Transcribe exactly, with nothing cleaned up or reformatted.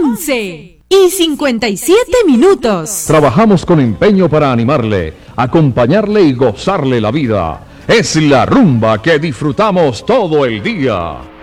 once y cincuenta y siete minutos. Trabajamos con empeño para animarle, acompañarle y gozarle la vida. Es la rumba que disfrutamos todo el día.